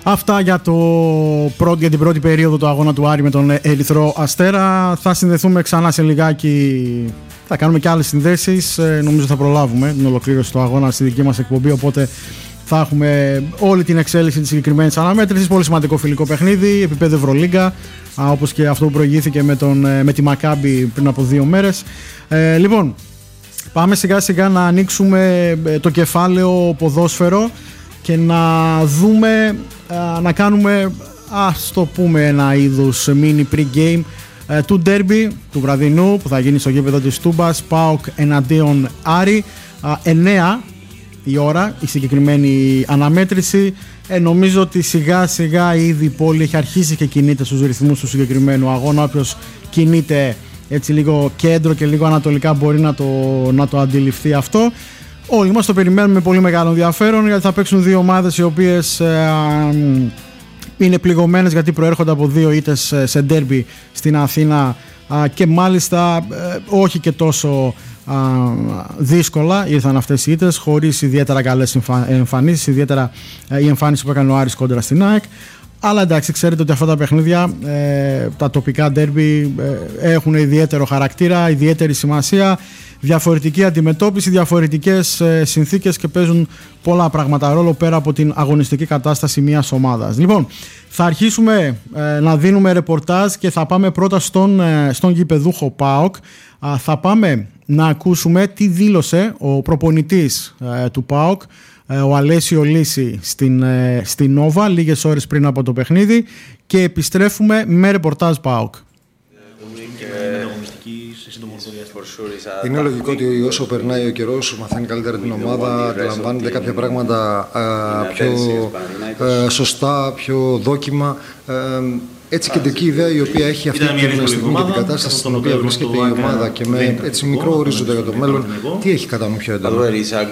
Αυτά για την πρώτη περίοδο του αγώνα του Άρη με τον Ερυθρό Αστέρα. Θα συνδεθούμε ξανά σε λιγάκι. Θα κάνουμε και άλλες συνδέσεις. Νομίζω θα προλάβουμε την ολοκλήρωση του αγώνα στη δική μας εκπομπή. Οπότε θα έχουμε όλη την εξέλιξη της συγκεκριμένης αναμέτρησης. Πολύ σημαντικό φιλικό παιχνίδι, επίπεδο Ευρωλίγκα, όπως και αυτό που προηγήθηκε με τη Μακάμπι πριν από 2 μέρες. Λοιπόν, πάμε σιγά σιγά να ανοίξουμε το κεφάλαιο ποδόσφαιρο και να δούμε, να κάνουμε, ας το πούμε, ένα είδους mini pre-game του derby του βραδινού που θα γίνει στο γήπεδο της Τούμπας, ΠΑΟΚ εναντίον Άρη. 9 η ώρα η συγκεκριμένη αναμέτρηση. Νομίζω ότι σιγά σιγά ήδη η πόλη έχει αρχίσει και κινείται στους ρυθμούς του συγκεκριμένου αγώνα. Όποιος κινείται έτσι λίγο κέντρο και λίγο ανατολικά μπορεί να το αντιληφθεί αυτό. Όλοι μας το περιμένουμε με πολύ μεγάλο ενδιαφέρον, γιατί θα παίξουν δύο ομάδες οι οποίες είναι πληγωμένες γιατί προέρχονται από 2 ήττες σε ντέρμπι στην Αθήνα και μάλιστα όχι και τόσο δύσκολα ήρθαν αυτές οι ήττες, χωρίς ιδιαίτερα καλές εμφανίσεις, ιδιαίτερα η εμφάνιση που έκανε ο Άρης κόντρα στην ΑΕΚ. Αλλά εντάξει, ξέρετε ότι αυτά τα παιχνίδια, τα τοπικά ντέρμπι έχουν ιδιαίτερο χαρακτήρα, ιδιαίτερη σημασία, διαφορετική αντιμετώπιση, διαφορετικές συνθήκες και παίζουν πολλά πράγματα ρόλο πέρα από την αγωνιστική κατάσταση μιας ομάδας. Λοιπόν, θα αρχίσουμε να δίνουμε ρεπορτάζ και θα πάμε πρώτα στον γηπεδούχο ΠΑΟΚ. Θα πάμε να ακούσουμε τι δήλωσε ο προπονητής του ΠΑΟΚ, ο Αλέσιο Λύση, στην Νόβα λίγες ώρες πριν από το παιχνίδι, και επιστρέφουμε με ρεπορτάζ ΠΑΟΚ. Είναι λογικό ότι όσο περνάει ο καιρός μαθαίνει καλύτερα την ομάδα, αντιλαμβάνεται κάποια πράγματα πιο σωστά, πιο δόκιμα. Έτσι κεντρική ιδέα η οποία έχει αυτή τη στιγμή και την κατάσταση στην οποία βρίσκεται η ομάδα και με έτσι μικρό ορίζοντα για το μέλλον, τι έχει κατά νου πιο έντονα?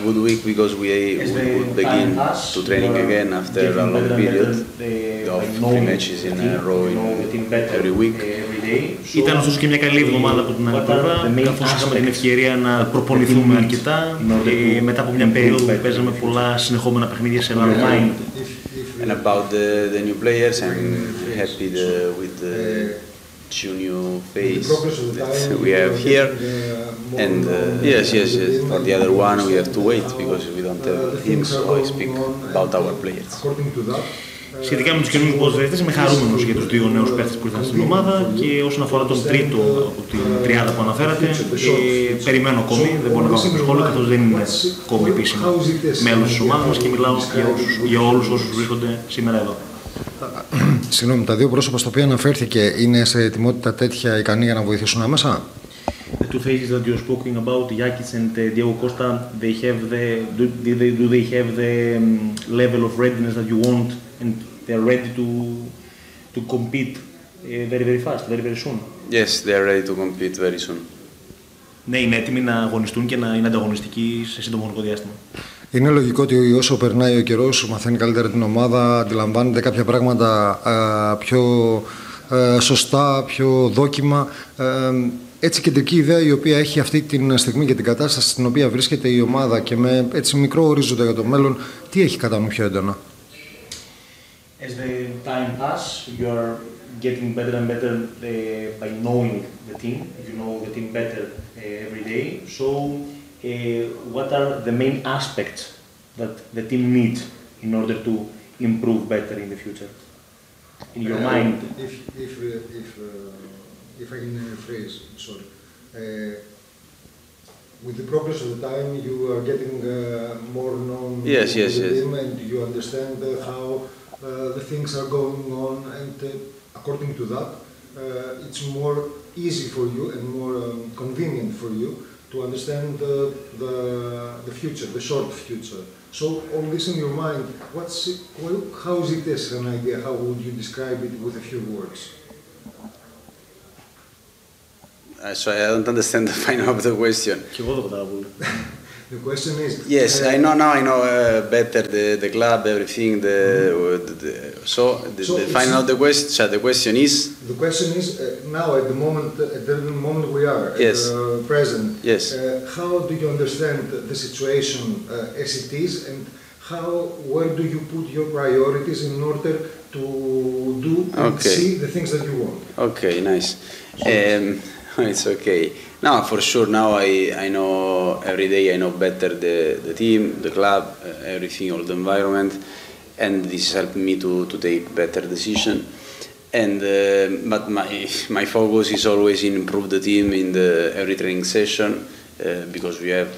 Ήταν ωστόσο και μια καλή εβδομάδα από την άλλη πλευρά, καθώς είχαμε την ευκαιρία να προπονηθούμε αρκετά μετά από μια περίοδο που παίζαμε πολλά συνεχόμενα παιχνίδια σε online. And about the new players, I'm happy with the 2 new faces that we have here. And yes. For the other one, we have to wait because we don't have him, so I speak about our players. Σχετικά με τους καινούριους ποδοσφαιριστές, είμαι χαρούμενος για τους 2 νέους παίκτες που ήρθαν στην ομάδα, και όσον αφορά τον τρίτο από την τριάδα που αναφέρατε, περιμένω ακόμη, δεν μπορώ να κάνω κάποιο σχόλιο, καθώς δεν είναι ακόμη επίσημα μέλος της ομάδας μας και μιλάω για όλους όσους βρίσκονται σήμερα εδώ. Συγγνώμη, τα 2 πρόσωπα στα οποία αναφέρθηκε είναι σε ετοιμότητα τέτοια ικανή για να βοηθήσουν άμεσα? The 2 faces that you're speaking about, Yakis and Diego Costa, do they have the level of readiness that you want, and they're ready to compete very fast, very soon? Yes, they're ready to compete very soon. Ναι, είναι έτοιμοι να αγωνιστούν και να είναι ανταγωνιστικοί σε σύντομο χρονικό διάστημα. Είναι λογικό ότι όσο περνάει ο καιρός μαθαίνει καλύτερα την ομάδα, αντιλαμβάνεται κάποια πράγματα πιο σωστά, πιο δόκιμα. Έτσι κεντρική ιδέα η οποία έχει αυτή τη στιγμή για την κατάσταση στην οποία βρίσκεται η ομάδα και με έτσι μικρό ορίζοντα για το μέλλον, τι έχει κατά νου πιο έντονα? As the time pass, you are getting better and better by knowing the team. You know the team better every day. So, what are the main aspects that the team needs in order to improve better in the future? In your mind. If I can phrase, sorry. With the progress of the time, you are getting more known yes. team, and you understand how the things are going on, and according to that, it's more easy for you and more convenient for you to understand the future, the short future. So, all this in your mind, how is it as an idea? How would you describe it with a few words? So I don't understand the final of the question. The question is. Yes, I know better the club, everything. So the final of the question. So the question is. The question is now at the moment we are present. Yes. How do you understand the situation as it is, and where do you put your priorities in order to do and see the things that you want? Okay, nice. It's okay. Now, for sure, now I know every day I know better the team, the club, everything, all the environment, and this helped me to take better decision. And but my focus is always in improve the team in every training session because we have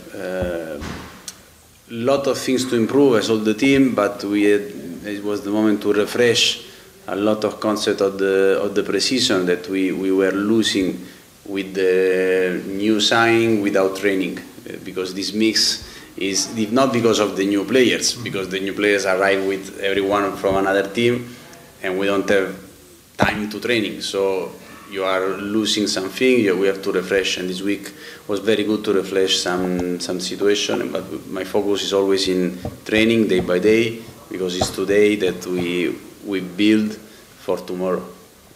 lot of things to improve as all the team, but it was the moment to refresh a lot of concept of the precision that we were losing with the new signing without training, because this mix is not because of the new players, because the new players arrive with everyone from another team and we don't have time to training, so you are losing something. We have to refresh, and this week was very good to refresh some situation. But my focus is always in training day by day, because it's today that we build for tomorrow.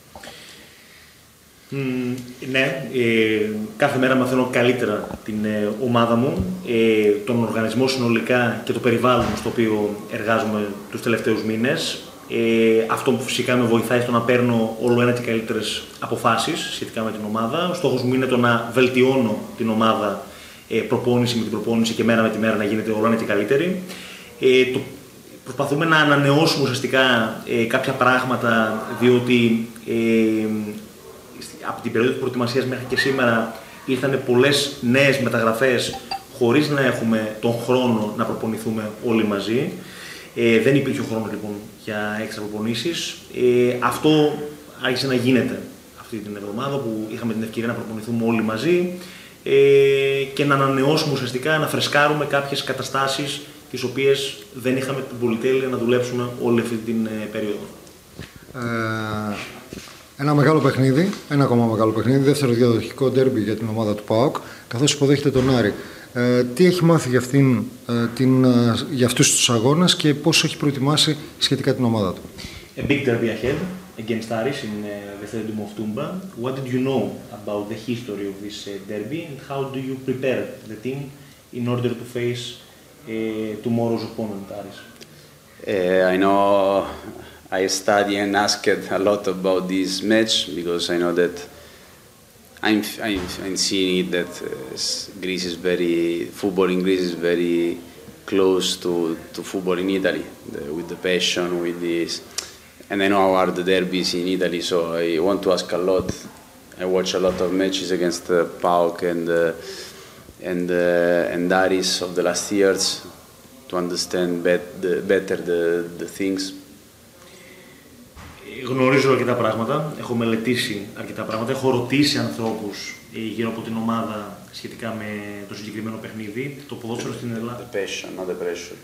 Ναι, κάθε μέρα μαθαίνω καλύτερα την ομάδα μου, τον οργανισμό συνολικά και το περιβάλλον στο οποίο εργάζομαι τους τελευταίους μήνες. Αυτό που φυσικά με βοηθάει στο να παίρνω όλο ένα και καλύτερες αποφάσεις σχετικά με την ομάδα. Ο στόχος μου είναι το να βελτιώνω την ομάδα προπόνηση με την προπόνηση και μέρα με τη μέρα να γίνεται όλο ένα και καλύτερη. Προσπαθούμε να ανανεώσουμε ουσιαστικά κάποια πράγματα, διότι από την περίοδο της προετοιμασίας μέχρι και σήμερα ήρθαν πολλές νέες μεταγραφές χωρίς να έχουμε τον χρόνο να προπονηθούμε όλοι μαζί. Δεν υπήρχε ο χρόνος λοιπόν για έξτρα προπονήσεις. Αυτό άρχισε να γίνεται αυτή την εβδομάδα που είχαμε την ευκαιρία να προπονηθούμε όλοι μαζί και να ανανεώσουμε ουσιαστικά, να φρεσκάρουμε κάποιες καταστάσεις τις οποίες δεν είχαμε την πολυτέλεια να δουλέψουμε όλη αυτή την περίοδο. Ένα μεγάλο παιχνίδι, ένα ακόμα μεγάλο παιχνίδι, δεύτερο διαδοχικό ντέρμπι για την ομάδα του ΠΑΟΚ, καθώς υποδέχεται τον Άρη. Τι έχει μάθει για αυτούς τους αγώνες και πώς έχει προετοιμάσει σχετικά την ομάδα του? A big derby ahead against Aris in the Stadium of Tumba. What did you know about the history of this derby and how do you prepare the team in order to face tomorrow's opponent, Aris? I know I studied and asked a lot about this match because I know that I'm seeing it that Greece is football in Greece is very close to football in Italy, with the passion, with this, and I know how are the derbies in Italy, so I want to ask a lot. I watch a lot of matches against PAOK and Aris of the last years to understand better the things. Γνωρίζω αρκετά πράγματα, έχω μελετήσει αρκετά πράγματα, έχω ρωτήσει ανθρώπους γύρω από την ομάδα σχετικά με το συγκεκριμένο παιχνίδι. Το ποδόσφαιρο στην Ελλάδα... The passion, not the pressure.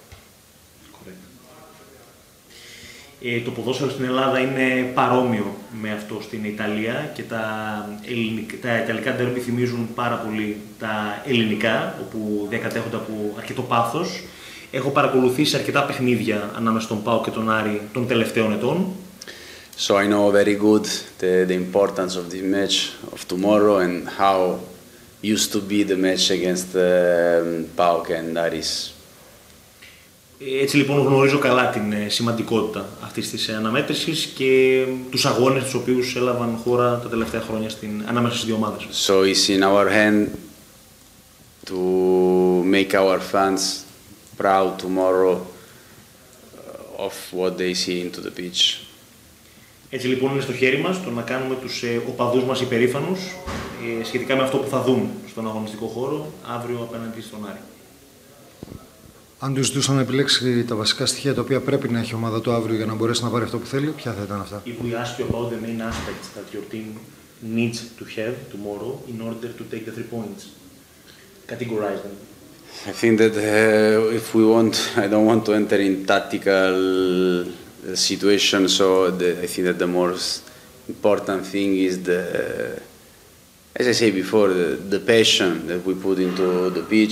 Το ποδόσφαιρο στην Ελλάδα είναι παρόμοιο με αυτό στην Ιταλία και τα ιταλικά ντέρμπι θυμίζουν πάρα πολύ τα ελληνικά, όπου διακατέχονται από αρκετό πάθος. Έχω παρακολουθήσει αρκετά παιχνίδια ανάμεσα στον ΠΑΟΚ και τον Άρη των τελευταίων ετών. So I know very good the importance of this match of tomorrow and how used to be the match against PAOK and Aris. Έτσι λοιπόν γνωρίζω καλά την σημαντικότητα αυτής της αναμέτρησης και τους αγώνες τους οποίους έλαβαν χώρα τα τελευταία χρόνια ανάμεσα στις δύο ομάδες. So it's in our hand to make our fans proud tomorrow of what they see into the pitch. Έτσι λοιπόν είναι στο χέρι μας το να κάνουμε τους οπαδούς μας υπερήφανους σχετικά με αυτό που θα δουν στον αγωνιστικό χώρο αύριο απέναντι στον Άρη. Αν τους ζητούσαν να επιλέξει τα βασικά στοιχεία τα οποία πρέπει να έχει η ομάδα του αύριο για να μπορέσει να πάρει αυτό που θέλει, ποια θα ήταν αυτά? If we ask you about the main aspects that your team needs to have tomorrow in order to take the 3 points, categorize them. I think that if we want, I don't want to enter in tactical situation, so I think that the most important thing is as I say before, the passion that we put into the pitch,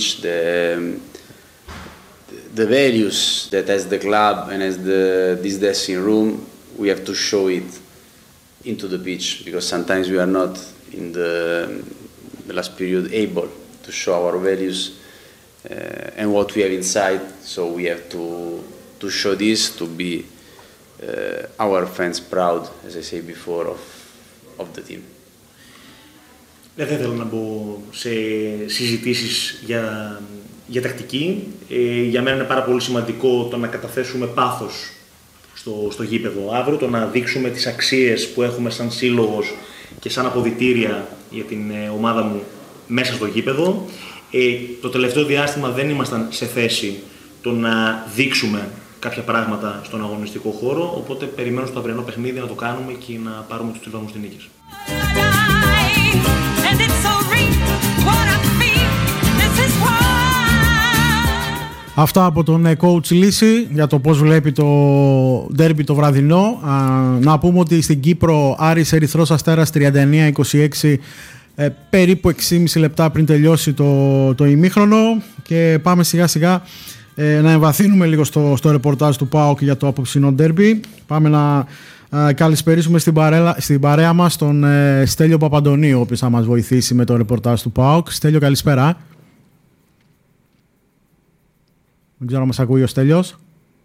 the values that as the club and as this dressing room, we have to show it into the pitch, because sometimes we are not in the last period able to show our values and what we have inside. So we have to show this, to be our fans proud, as I say before, of the team. Δεν θα ήθελα να μπω σε συζητήσεις για τακτική. Για μένα είναι πάρα πολύ σημαντικό το να καταθέσουμε πάθος στο γήπεδο αύριο, το να δείξουμε τις αξίες που έχουμε σαν σύλλογος και σαν αποδυτήρια για την ομάδα μου μέσα στο γήπεδο. Το τελευταίο διάστημα δεν ήμασταν σε θέση το να δείξουμε κάποια πράγματα στον αγωνιστικό χώρο, οπότε περιμένω στο αυριανό παιχνίδι να το κάνουμε και να πάρουμε τους 3 βαθμούς της νίκης. Αυτά από τον coach Λύση για το πώς βλέπει το ντέρμπι το βραδινό. Να πούμε ότι στην Κύπρο Άρης Ερυθρός Αστέρας 39-26, περίπου 6,5 λεπτά πριν τελειώσει το ημίχρονο, και πάμε σιγά σιγά να εμβαθύνουμε λίγο στο ρεπορτάζ του ΠΑΟΚ για το απόψινό ντέρμπι. Πάμε να καλησπερίσουμε στην παρέα μας τον Στέλιο Παπαντονίου, ο οποίος θα μας βοηθήσει με το ρεπορτάζ του ΠΑΟΚ. Στέλιο, καλησπέρα. Δεν ξέρω αν μας ακούει ο Στέλιος.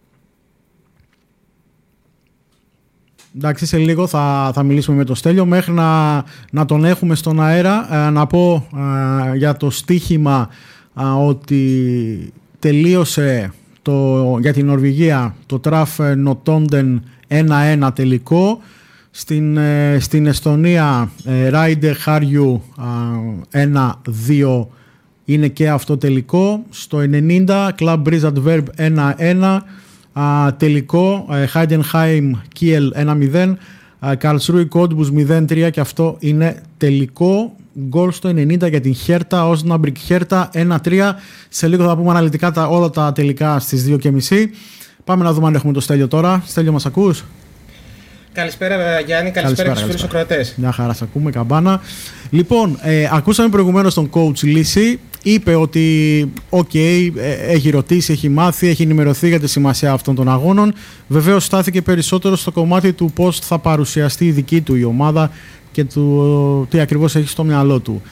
Εντάξει, σε λίγο θα μιλήσουμε με τον Στέλιο. Μέχρι να τον έχουμε στον αέρα, να πω για το στοίχημα ότι τελείωσε για την Νορβηγία το Τραφ Νοτόντεν 1-1 τελικό. Στην Εστονία Ράιντε Χάριου 1-2 είναι και αυτό τελικό. Στο 90 Club Brugge Adverb 1-1 τελικό. Heidenheim Kiel 1-0, Karlsruhe Cottbus 0-3 και αυτό είναι τελικό. Γκολ στο 90 για την Χέρτα, Osnabrück Χέρτα 1-3. Σε λίγο θα πούμε αναλυτικά όλα τα τελικά στις 2:30. Πάμε να δούμε αν έχουμε το Στέλιο τώρα. Στέλιο, μας ακούς? Καλησπέρα Γιάννη, καλησπέρα στους φίλους ακροατές. Μια χαρά, σε ακούμε, καμπάνα. Λοιπόν, ακούσαμε προηγουμένως τον coach Λύση. Είπε ότι έχει ρωτήσει, έχει μάθει, έχει ενημερωθεί για τη σημασία αυτών των αγώνων. Βεβαίως στάθηκε περισσότερο στο κομμάτι του πώς θα παρουσιαστεί η δική του η ομάδα και τι ακριβώς έχει στο μυαλό του.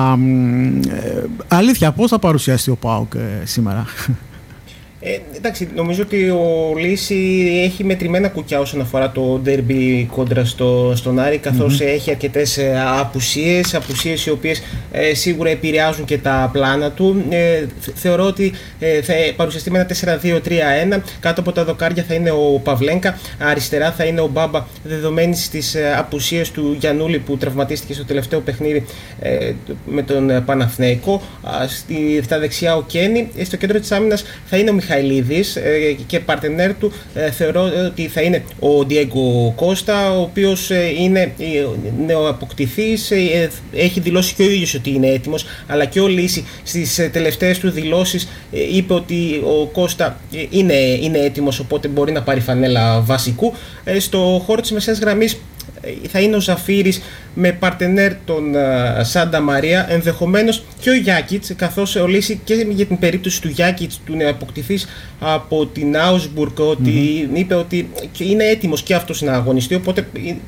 Αλήθεια, πώς θα παρουσιαστεί ο ΠΑΟΚ σήμερα? Εντάξει, νομίζω ότι ο Λύση έχει μετρημένα κουκιά όσον αφορά το ντέρμπι κόντρα στον Άρη, καθώς έχει αρκετές απουσίες οι οποίες σίγουρα επηρεάζουν και τα πλάνα του. Θεωρώ ότι θα παρουσιαστεί με ένα 4-2-3-1. Κάτω από τα δοκάρια θα είναι ο Παυλένκα, αριστερά θα είναι ο Μπάμπα, δεδομένης στις απουσίες του Γιαννούλη που τραυματίστηκε στο τελευταίο παιχνίδι με τον Παναθηναϊκό. Στα δεξιά ο Κένι, στο κέντρο της άμυνας θα είναι ο Μιχαηλίδης και παρτενέρ του θεωρώ ότι θα είναι ο Ντιέγκο Κώστα, ο οποίος είναι νεοαποκτηθής, έχει δηλώσει και ο ίδιος ότι είναι έτοιμος, αλλά και ο Λύση στις τελευταίες του δηλώσεις είπε ότι ο Κώστα είναι έτοιμος, οπότε μπορεί να πάρει φανέλα βασικού. Στο χώρο της μεσαίας γραμμής θα είναι ο Ζαφύρης με παρτενέρ τον Σάντα Μαρία, ενδεχομένως και ο Γιάκιτς, καθώς ο Λύση και για την περίπτωση του Γιάκιτς, του νεοαποκτηθής από την Augsburg, ότι είπε ότι είναι έτοιμος και αυτός να αγωνιστεί, οπότε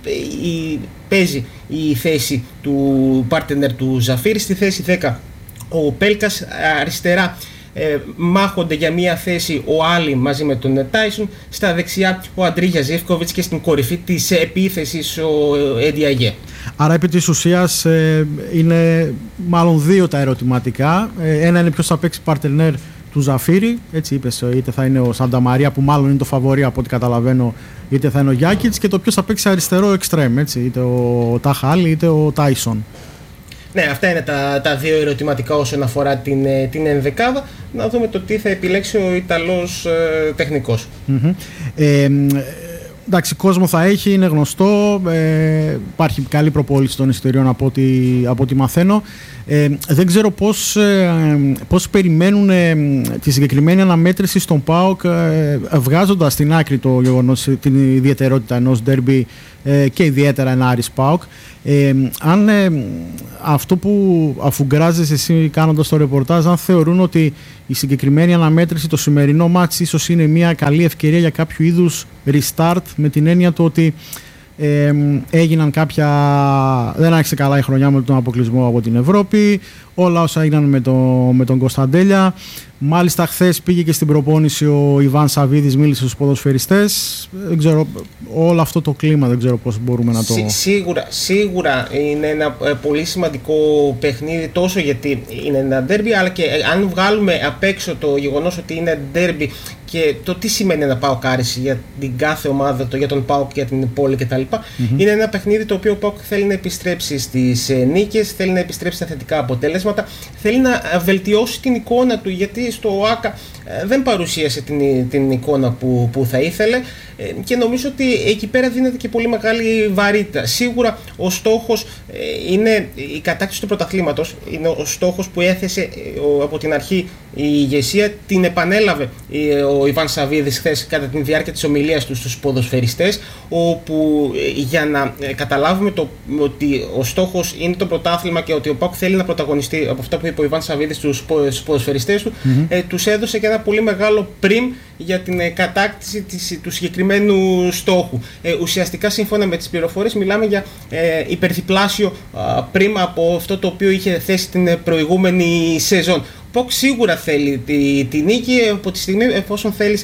παίζει η θέση του παρτενέρ του Ζαφύρη. Στη θέση 10 ο Πέλκας, αριστερά μάχονται για μία θέση ο Άλλη μαζί με τον Τάισον, στα δεξιά ο Αντρίγια Ζεύκοβιτς και στην κορυφή της επίθεσης ο Έντι Αγέ. Άρα επί της ουσίας είναι μάλλον δύο τα ερωτηματικά. Ένα είναι ποιος θα παίξει παρτενέρ του Ζαφύρη, έτσι είπες, είτε θα είναι ο Σάντα Μαρία που μάλλον είναι το φαβορί από ό,τι καταλαβαίνω, είτε θα είναι ο Γιάκιτς, και το ποιος θα παίξει αριστερό εξτρέμ, έτσι, είτε ο Ταχάλη είτε ο Τάισον. Ναι, αυτά είναι τα δύο ερωτηματικά όσον αφορά την ενδεκάδα. Να δούμε το τι θα επιλέξει ο Ιταλός τεχνικός. Εντάξει, κόσμο θα έχει, είναι γνωστό, υπάρχει καλή προπόληση των εισιτηρίων από ό,τι μαθαίνω. Δεν ξέρω πώς περιμένουν τη συγκεκριμένη αναμέτρηση στον ΠΑΟΚ, βγάζοντας στην άκρη το γεγονός, την ιδιαιτερότητα ενός ντέρμπι και ιδιαίτερα ένα Άρης ΠΑΟΚ. Αν αυτό που αφουγκράζεσαι εσύ κάνοντας το ρεπορτάζ, αν θεωρούν ότι η συγκεκριμένη αναμέτρηση, το σημερινό μάτς, ίσως είναι μια καλή ευκαιρία για κάποιο είδους restart, με την έννοια του ότι έγιναν δεν άρχισε καλά η χρονιά με τον αποκλεισμό από την Ευρώπη, όλα όσα έγιναν με τον Κωνσταντέλια. Μάλιστα χθες πήγε και στην προπόνηση ο Ιβάν Σαββίδης, μίλησε στους ποδοσφαιριστές. Δεν ξέρω, όλο αυτό το κλίμα δεν ξέρω πώς μπορούμε να το... Σίγουρα είναι ένα πολύ σημαντικό παιχνίδι, τόσο γιατί είναι ένα ντέρμπι, αλλά και αν βγάλουμε απ' έξω το γεγονός ότι είναι ντέρμπι και το τι σημαίνει ένα ΠΑΟΚ Άρης για την κάθε ομάδα, για τον ΠΑΟΚ, για την πόλη κτλ. Είναι ένα παιχνίδι το οποίο ο ΠΑΟΚ θέλει να επιστρέψει στις νίκες, θέλει να επιστρέψει στα θετικά αποτέλεσματα, θέλει να βελτιώσει την εικόνα του, γιατί στο ΆΚΑ δεν παρουσίασε την εικόνα που θα ήθελε, και νομίζω ότι εκεί πέρα δίνεται και πολύ μεγάλη βαρύτητα. Σίγουρα ο στόχος είναι η κατάκτηση του πρωταθλήματος, είναι ο στόχος που έθεσε από την αρχή η ηγεσία, την επανέλαβε ο Ιβάν Σαββίδης χθες κατά τη διάρκεια της ομιλίας του στους ποδοσφαιριστές, όπου για να καταλάβουμε ότι ο στόχος είναι το πρωτάθλημα και ότι ο ΠΑΟΚ θέλει να πρωταγωνιστεί, από αυτά που είπε ο Ιβάν Σαββίδης στους ποδοσφαιριστές του, τους έδωσε και ένα πολύ μεγάλο πριμ για την κατάκτηση του συγκεκριμένου στόχου. Ουσιαστικά, σύμφωνα με τις πληροφορίες, μιλάμε για υπερδιπλάσιο πριμ από αυτό το οποίο είχε θέσει την προηγούμενη σεζόν. ΠΑΟΚ σίγουρα θέλει τη νίκη, από τη στιγμή εφόσον θέλεις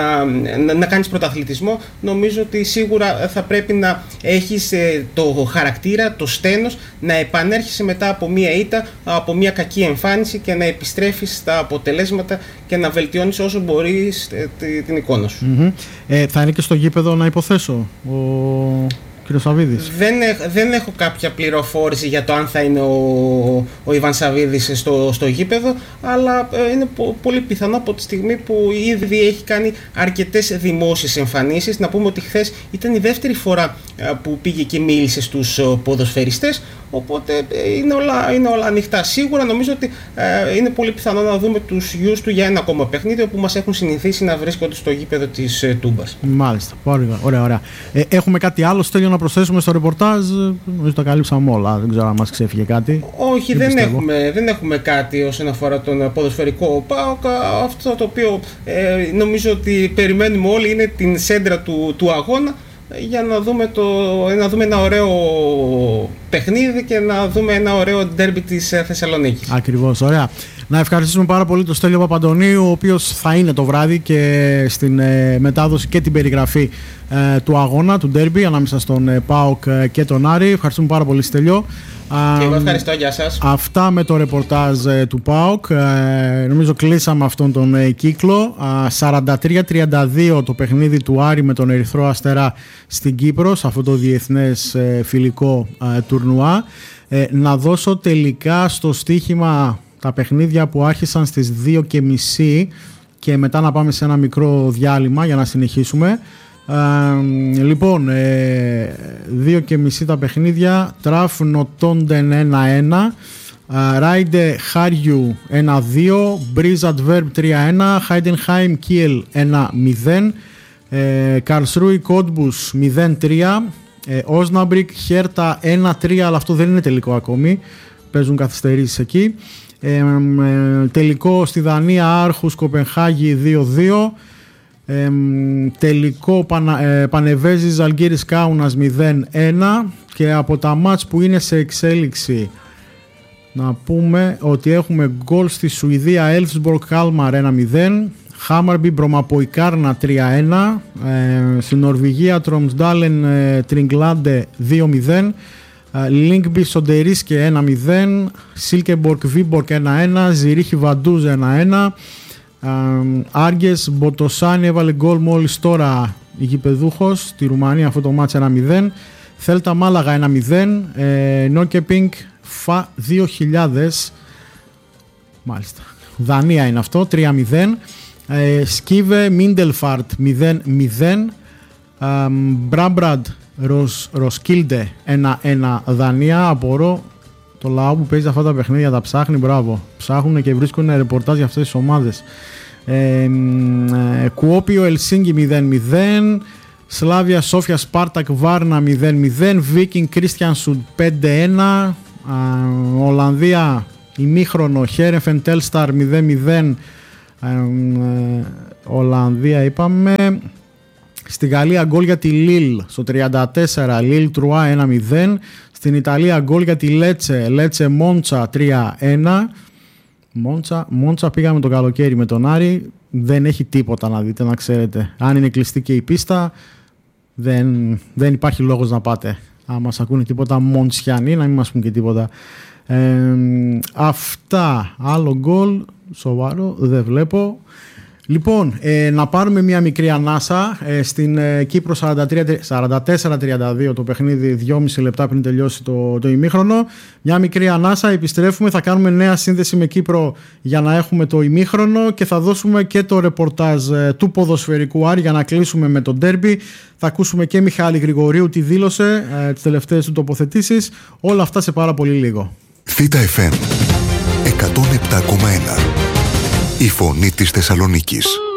να κάνεις πρωταθλητισμό, νομίζω ότι σίγουρα θα πρέπει να έχεις το χαρακτήρα, το στένος, να επανέρχεσαι μετά από μία ήττα, από μία κακή εμφάνιση και να επιστρέφεις στα αποτελέσματα και να βελτιώνεις όσο μπορείς την εικόνα σου. Θα είναι και στο γήπεδο, να υποθέσω, κύριε Σαββίδης? Δεν έχω κάποια πληροφόρηση για το αν θα είναι ο Ιβάν Σαββίδης στο γήπεδο, αλλά είναι πολύ πιθανό από τη στιγμή που ήδη έχει κάνει αρκετές δημόσιες εμφανίσεις. Να πούμε ότι χθες ήταν η δεύτερη φορά που πήγε και μίλησε στους ποδοσφαιριστές, οπότε είναι όλα ανοιχτά. Σίγουρα νομίζω ότι είναι πολύ πιθανό να δούμε τους γιους του για ένα ακόμα παιχνίδι, όπου μας έχουν συνηθίσει να βρίσκονται στο γήπεδο της Τούμπας. Μάλιστα, ωραία. Έχουμε κάτι άλλο, Στέλιο, να προσθέσουμε στο ρεπορτάζ? Νομίζω τα καλύψαμε όλα, δεν ξέρω αν μας ξέφυγε κάτι. Όχι, δεν έχουμε κάτι όσον αφορά τον ποδοσφαιρικό ΠΑΟΚ. Αυτό το οποίο νομίζω ότι περιμένουμε όλοι είναι την σέντρα του αγώνα, για να δούμε ένα ωραίο παιχνίδι και να δούμε ένα ωραίο ντέρμπι της Θεσσαλονίκης. Ακριβώς, ωραία. Να ευχαριστήσουμε πάρα πολύ τον Στέλιο Παπαντονίου, ο οποίος θα είναι το βράδυ και στην μετάδοση και την περιγραφή του αγώνα, του ντέρμπι ανάμεσα στον ΠΑΟΚ και τον Άρη. Ευχαριστούμε πάρα πολύ, Στέλιο. Και εγώ ευχαριστώ, γεια σας. Αυτά με το ρεπορτάζ του ΠΑΟΚ. Νομίζω κλείσαμε αυτόν τον κύκλο. 43-32 το παιχνίδι του Άρη με τον Ερυθρό Αστέρα στην Κύπρο, σε αυτό το διεθνές φιλικό τουρνουά. Να δώσω τελικά στο στοίχημα τα παιχνίδια που άρχισαν στις 2:30 και μετά να πάμε σε ένα μικρό διάλειμμα για να συνεχίσουμε. Λοιπόν, 2:30 τα παιχνίδια. Τραφ Νοτόντεν 1-1, Ράιντε Χάριου 1-2, Μπρίζ Αντβέρμπ 3-1, Χάιντενχάιμ Κίελ 1-0, Καρλσρούι Κόντμπους 0-3, Όσναμπρικ Χέρτα 1-3, αλλά αυτό δεν είναι τελικό ακόμη, παίζουν καθυστερήσεις εκεί. Τελικό στη Δανία, Άρχους Κοπενχάγη 2-2. Τελικό Πανεβέζης Ζαλγκίρις Κάουνας 0-1. Και από τα μάτς που είναι σε εξέλιξη, να πούμε ότι έχουμε γκολ στη Σουηδία, Έλφσμπορκ Κάλμαρ 1-0, Χάμαρμπι Μπρομαποϊκάρνα 3-1, στη Νορβηγία Τρομσντάλεν Τριγκλάντε 2-0, Λίνκμπι Σοντερίσκε 1-0, Σίλκεμπορκ Βίμπορκ 1-1, Ζηρίχη Βαντούζ 1-1, Άργες Μποτοσάνι έβαλε γκολ μόλις τώρα η γηπεδούχος στη Ρουμανία, αυτό το μάτς 1-0, Θέλτα Μάλαγα 1-0, Νόκεπινγκ Φα 2000, μάλιστα, Δανία είναι αυτό, 3-0, Σκίβε Μίντελφαρτ 0-0, Μπράμπραντ Ροσκίλντε 1-1 Δανία. Απορώ το λαό που παίζει αυτά τα παιχνίδια, τα ψάχνει, μπράβο. Ψάχνουν και βρίσκουν ρεπορτάζ για αυτές τις ομάδες. Κουόπιο Ελσίνκι 0-0, Σλάβια Σόφια Σπάρτακ Βάρνα 0-0, Βίκινγκ Κρίστιανσουντ 5-1, Ολλανδία ημίχρονο Χέρεφεν Τέλσταρ 0-0, Ολλανδία είπαμε. Στη Γαλλία γκολ για τη Λίλ στο 34, Λίλ Τρουά 1-0. Στην Ιταλία γκολ για τη Λέτσε Μόντσα 3-1. Μόντσα πήγαμε το καλοκαίρι με τον Άρη. Δεν έχει τίποτα να δείτε, να ξέρετε. Αν είναι κλειστή και η πίστα, δεν υπάρχει λόγος να πάτε. Αν μας ακούνε τίποτα Μοντσιανοί, να μην μας πούν και τίποτα. Αυτά. Άλλο γκολ σοβαρό δεν βλέπω. Λοιπόν, να πάρουμε μια μικρή ανάσα. Στην Κύπρο 44-32 το παιχνίδι, 2,5 λεπτά πριν τελειώσει το ημίχρονο. Μια μικρή ανάσα, επιστρέφουμε, θα κάνουμε νέα σύνδεση με Κύπρο για να έχουμε το ημίχρονο και θα δώσουμε και το ρεπορτάζ του ποδοσφαιρικού Άρη για να κλείσουμε με το ντέρμπι. Θα ακούσουμε και Μιχάλη Γρηγορίου τι δήλωσε, τις τελευταίες του τοποθετήσεις. Όλα αυτά σε πάρα πολύ λίγο. Θήτα FM 107,1. Η φωνή της Θεσσαλονίκης.